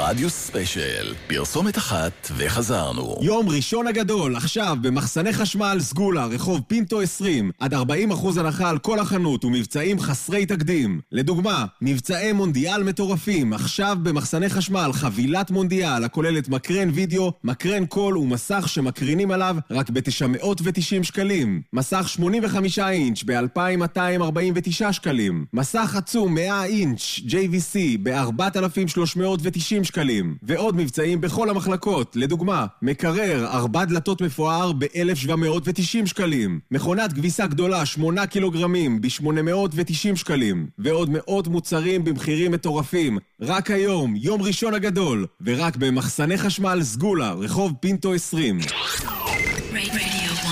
רדיו ספיישל, פרסומת אחת וחזרנו. יום ראשון הגדול, עכשיו במחסני חשמל סגולה, רחוב פינטו 20, עד 40% הנחה על כל החנות ומבצעים חסרי תקדים. לדוגמה, מבצעי מונדיאל מטורפים, עכשיו במחסני חשמל חבילת מונדיאל הכוללת מקרן וידאו, מקרן קול ומסך שמקרינים עליו רק ב-990 שקלים. מסך 85 אינץ' ב-2,249 שקלים. מסך עצום 100 אינץ' JVC ב-4,390 שקלים. ועוד מבצעים בכל המחלקות, לדוגמה, מקרר 4 דלתות מפואר ב-1,790 שקלים. מכונת כביסה גדולה 8 קילוגרמים ב-890 שקלים. ועוד מאות מוצרים במחירים מטורפים. רק היום, יום ראשון הגדול, ורק במחסני חשמל סגולה, רחוב פינטו 20.